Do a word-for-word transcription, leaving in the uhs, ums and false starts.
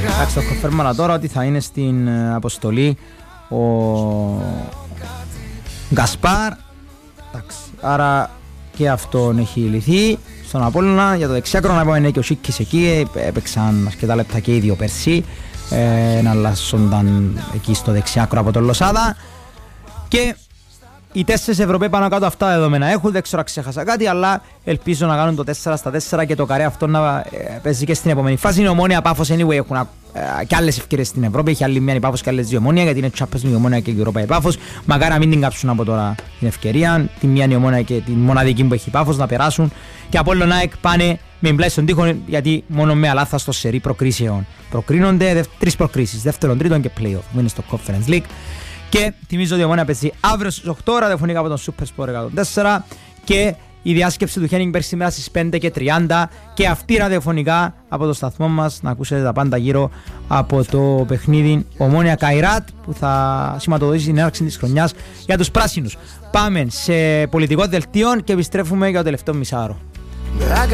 Εντάξει, το κοφέρμανα τώρα ότι θα είναι στην αποστολή ο Γκασπάρ. Εντάξει, άρα και αυτόν έχει λυθεί. Στον Απόλλωνα για το δεξιάκρο να πούμε είναι και ο Σίκης εκεί, έπαιξαν αρκετά λεπτά και οι δύο πέρσι, ε, εναλλάσσονταν εκεί στο δεξιάκρο από τον Λοσάδα. Και οι τέσσερις Ευρωπαίοι πάνω κάτω αυτά δεδομένα έχουν, δεν ξέρω αν ξέχασα κάτι, αλλά ελπίζω να κάνουν το τέσσερα στα τέσσερα και το καρέ αυτό να ε, παίζει και στην επόμενη φάση. Είναι Ομόνια, Πάφος, anyway, έχουν ε, και άλλες ευκαιρίες στην Ευρώπη, έχει άλλη μια η Πάφος και άλλες δύο Ομόνια, γιατί είναι Champions League Ομόνια και η Europa η Πάφος. Μακάρι να μην την κάψουν από τώρα την ευκαιρία, τη μία η Ομόνια και τη μοναδική που έχει η Πάφος να περάσουν. Και από όλο ΑΕΚ πάνε με μπλάει στον τοίχο, γιατί μόνο με αλάθα στο σερί προκρίσεων προκρίνονται, τρεις προκρίσεις, δεύτερον, τρίτον και play-off, που είναι στο Conference League. Και θυμίζω ότι η Ομόνια παίζει αύριο στις οκτώ ώρα ραδιοφωνικά από τον Super Sport εκατόν τέσσερα και η διάσκεψη του Χένιγκ Μπεργκ σήμερα στις πέντε και τριάντα και αυτή ραδιοφωνικά από το σταθμό μας να ακούσετε τα πάντα γύρω από το παιχνίδι Ομόνια Καϊράτ που θα σηματοδοτήσει την έναρξη της χρονιάς για τους πράσινους. Πάμε σε πολιτικό δελτίο και επιστρέφουμε για το τελευταίο μισάωρο.